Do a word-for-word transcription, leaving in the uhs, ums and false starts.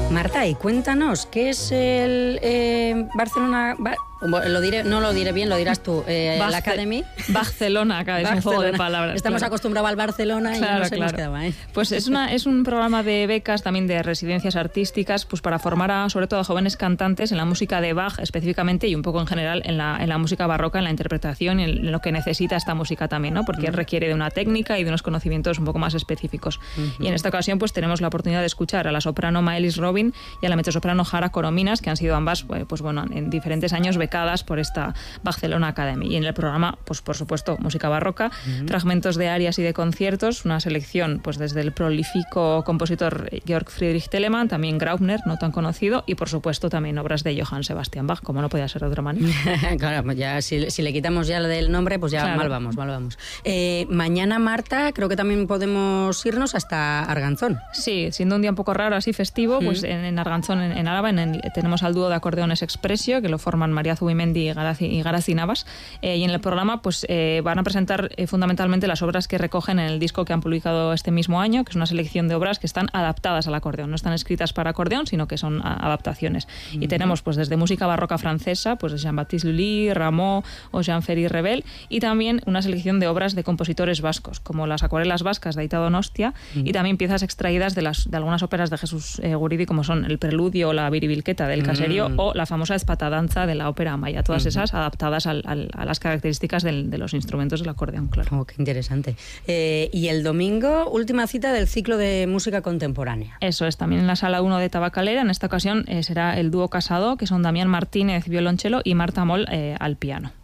Marta, y cuéntanos, ¿qué es el eh, Barcelona... Ba- Lo diré, no lo diré bien, lo dirás tú. Eh, Barce- la Academy. Barcelona, que es un juego de palabras. Estamos claro. acostumbrados al Barcelona y claro, ya no se claro. nos quedaba, ¿eh? Pues es, una, es un programa de becas, también de residencias artísticas, pues para formar a, sobre todo a jóvenes cantantes en la música de Bach específicamente y un poco en general en la, en la música barroca, en la interpretación y en lo que necesita esta música también, ¿no? Porque uh-huh. requiere de una técnica y de unos conocimientos un poco más específicos. Uh-huh. Y en esta ocasión pues tenemos la oportunidad de escuchar a la soprano Maelis Robin y a la mezzosoprano Jara Corominas, que han sido ambas, pues bueno, en diferentes años becadas por esta Barcelona Academy. Y en el programa, pues por supuesto, música barroca, uh-huh. fragmentos de arias y de conciertos, una selección pues desde el prolífico compositor Georg Friedrich Telemann, también Graupner, no tan conocido, y por supuesto también obras de Johann Sebastian Bach, como no podía ser de otra manera. Claro, ya si, si le quitamos ya lo del nombre, pues ya claro. mal vamos, mal vamos. Eh, mañana, Marta, creo que también podemos irnos hasta Arganzón. Sí, siendo un día un poco raro, así festivo, uh-huh. pues en, en Arganzón, en, en Álava, en el, tenemos al dúo de acordeones Expressio, que lo forman María Zubimendi y Garazi y Garazi Navas, eh, y en el programa pues eh, van a presentar eh, fundamentalmente las obras que recogen en el disco que han publicado este mismo año, que es una selección de obras que están adaptadas al acordeón, no están escritas para acordeón, sino que son a, adaptaciones. Uh-huh. Y tenemos pues desde música barroca francesa, pues de Jean-Baptiste Lully, Rameau o Jean-Ferry Rebel, y también una selección de obras de compositores vascos, como las acuarelas vascas de Aita Donostia, uh-huh. y también piezas extraídas de, las, de algunas óperas de Jesús eh, Guridi, como son el Preludio o la Biribilqueta del Caserio, uh-huh. o la famosa Espatadanza de la ópera Amaya, todas uh-huh. esas adaptadas al, al, a las características del, de los instrumentos del acordeón, claro. Oh, qué interesante. Eh, y el domingo, última cita del ciclo de música contemporánea. Eso es, también en la sala uno de Tabacalera. En esta ocasión eh, será el dúo Casado, que son Damián Martínez, violonchelo, y Marta Moll eh, al piano.